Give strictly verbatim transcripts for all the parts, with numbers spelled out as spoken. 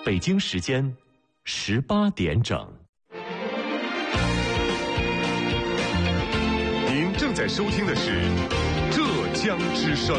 北京时间十八点整。 您正在收听的是浙江之声。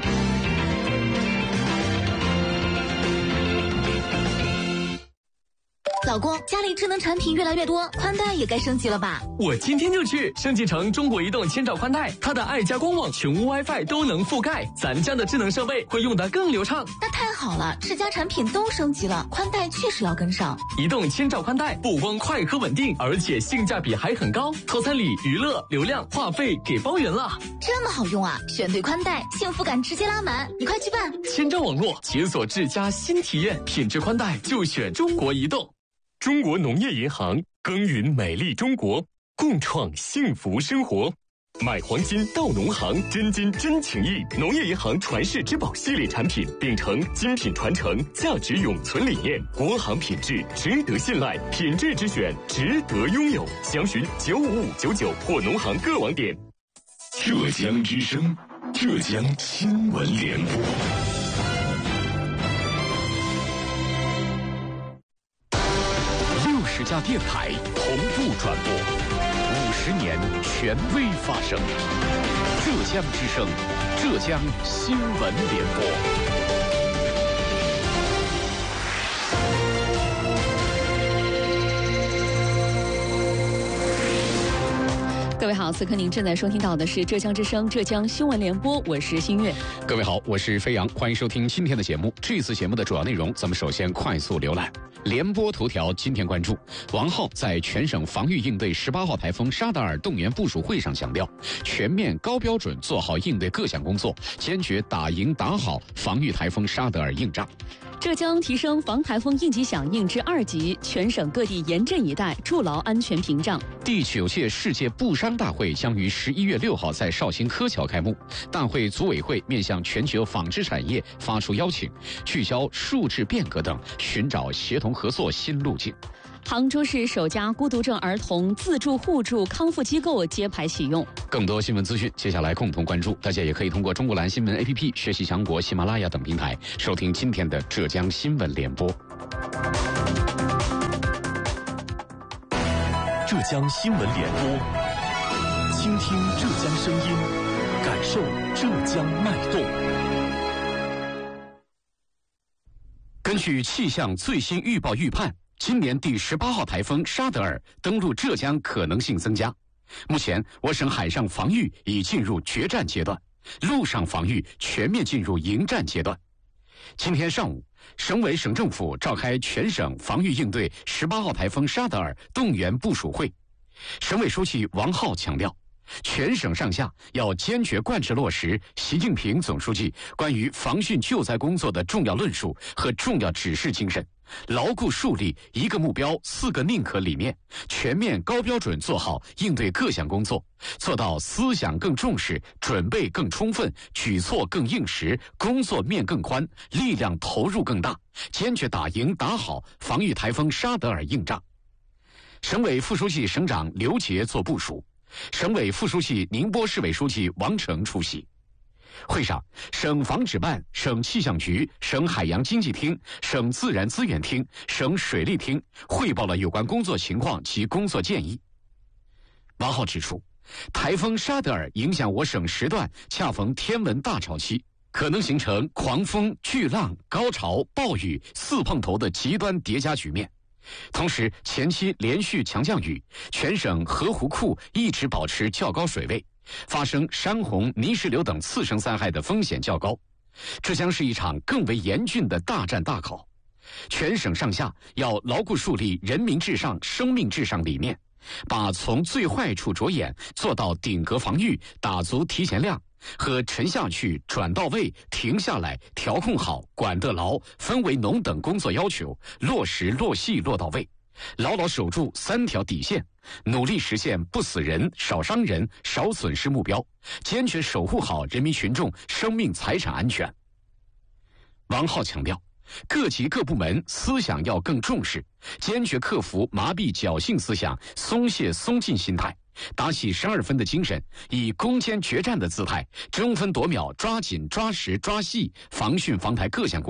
老公，家里智能产品越来越多，宽带也该升级了吧？ 我今天就去升级成中国移动千兆宽带，它的爱家官网、全屋 WiFi 都能覆盖，咱家的智能设备会用得更流畅。 那太好了，智家产品都升级了，宽带确实要跟上。 移动千兆宽带不光快和稳定，而且性价比还很高，套餐里娱乐、流量、话费给包圆了。 这么好用啊！选对宽带，幸福感直接拉满，你快去办！ 千兆网络解锁智家新体验，品质宽带就选中国移动。 中国农业银行耕耘美丽中国，共创幸福生活。买黄金到农行，真金真情谊。农业银行传世之宝系列产品，秉承精品传承、价值永存理念，国行品质值得信赖，品质之选值得拥有。详询九五五九九或农行各网点。浙江之声，浙江新闻联播。 十家电台同步转播，五十年权威发声。浙江之声，浙江新闻联播。 各位好，此刻您正在收听到的是浙江之声浙江新闻联播，我是新月。 各位好，我是飞扬，欢迎收听今天的节目。这次节目的主要内容，咱们首先快速浏览联播头条。今天关注王浩在全省防御应对十八号台风沙德尔动员部署会上强调，全面高标准做好应对各项工作，坚决打赢打好防御台风沙德尔硬仗。 浙江提升防台风应急响应至二级，全省各地严阵以待，筑牢安全屏障。 第九届世界布商大会将于十一月六号在绍兴柯桥开幕。大会组委会面向全球纺织产业发出邀请，聚焦数字变革等，寻找协同合作新路径。 杭州市首家孤独症儿童自助互助康复机构揭牌启用。 更多新闻资讯，接下来共同关注。大家也可以通过中国蓝新闻 A P P、学习强国、喜马拉雅等平台收听今天的浙江新闻联播。 浙江新闻联播，倾听浙江声音，感受浙江脉动。 根据气象最新预报预判，今年第十八号台风沙德尔登陆浙江可能性增加。目前，我省海上防御已进入决战阶段，陆上防御全面进入迎战阶段。今天上午，省委省政府召开全省防御应对十八号台风沙德尔动员部署会。省委书记王浩强调，全省上下要坚决贯彻落实习近平总书记关于防汛救灾工作的重要论述和重要指示精神，牢固树立一个目标四个宁可理念，全面高标准做好应对各项工作，做到思想更重视，准备更充分，举措更应时，工作面更宽，力量投入更大，坚决打赢打好防御台风沙德尔硬仗。省委副书记、省长刘杰做部署，省委副书记、宁波市委书记王成出席。会上，省防指办、省气象局、省海洋经济厅、省自然资源厅、省水利厅汇报了有关工作情况及工作建议。王浩指出，台风沙德尔影响我省时段恰逢天文大潮期，可能形成狂风、巨浪、高潮、暴雨四碰头的极端叠加局面。同时，前期连续强降雨，全省河湖库一直保持较高水位，发生山洪、泥石流等次生灾害的风险较高，这将是一场更为严峻的大战大考。全省上下要牢固树立人民至上、生命至上理念，把从最坏处着眼做到顶格防御、打足提前量和沉下去、转到位、停下来、调控好、管得牢、氛围浓等工作要求落实落细落到位，牢牢守住三条底线，努力实现不死人、少伤人、少损失目标，坚决守护好人民群众生命财产安全。王浩强调，各级各部门思想要更重视，坚决克服麻痹侥幸思想、松懈松劲心态，打起十二分的精神，以攻坚决战的姿态，争分夺秒、抓紧抓实抓细防汛防台各项工作，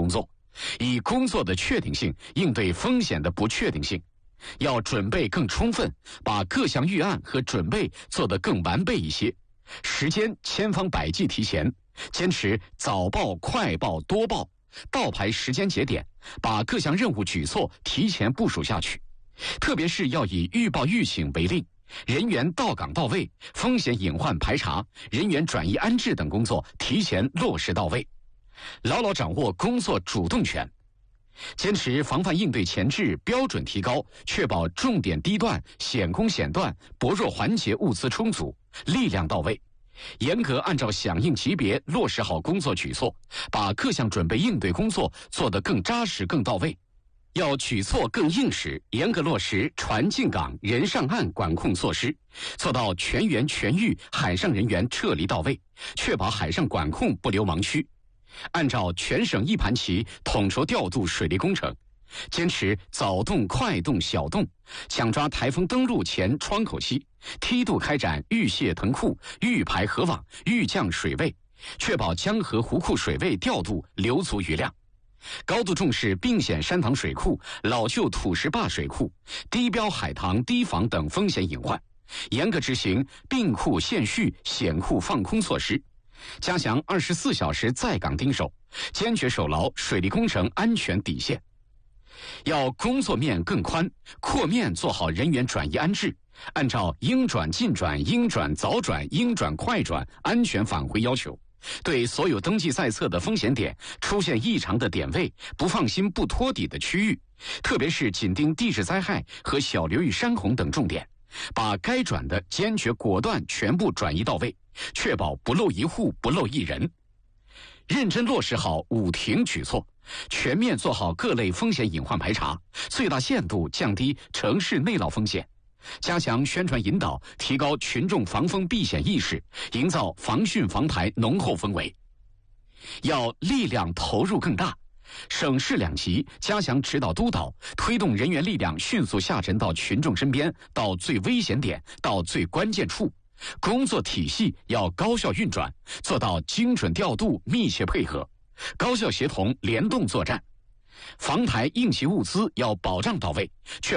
以工作的确定性应对风险的不确定性。要准备更充分，把各项预案和准备做得更完备一些，时间千方百计提前，坚持早报、快报、多报，倒排时间节点，把各项任务举措提前部署下去。特别是要以预报预警为令，人员到岗到位，风险隐患排查、人员转移安置等工作提前落实到位，牢牢掌握工作主动权。坚持防范应对前置标准提高，确保重点地段、险工险段、薄弱环节物资充足，力量到位。严格按照响应级别落实好工作举措，把各项准备应对工作做得更扎实、更到位。要举措更硬实，严格落实船进港、人上岸管控措施，做到全员全域海上人员撤离到位，确保海上管控不留盲区。按照全省一盘棋统筹调度水利工程，坚持早动、快动、小动，抢抓台风登陆前窗口期，梯度开展预泄腾库、预排河网、预降水位，确保江河湖库水位调度留足余量。高度重视并险山塘水库、老旧土石坝水库、低标海塘、堤防等风险隐患，严格执行并库限蓄、险库放空措施。加强二十四小时在岗盯守，坚决守牢水利工程安全底线。要工作面更宽，扩面做好人员转移安置，按照应转尽转、应转早转、应转快转安全返回要求，对所有登记在册的风险点、出现异常的点位、不放心不托底的区域，特别是紧盯地质灾害和小流域山洪等重点，把该转的坚决果断全部转移到位，确保不漏一户、不漏一人。认真落实好五停举措，全面做好各类风险隐患排查，最大限度降低城市内涝风险，加强宣传引导，提高群众防风避险意识，营造防汛防台浓厚氛围。要力量投入更大，省市两级加强指导督导，推动人员力量迅速下沉到群众身边，到最危险点，到最关键处。工作体系要高效运转，做到精准调度、密切配合，高效协同、联动作战。防台应急物资要保障到位，确保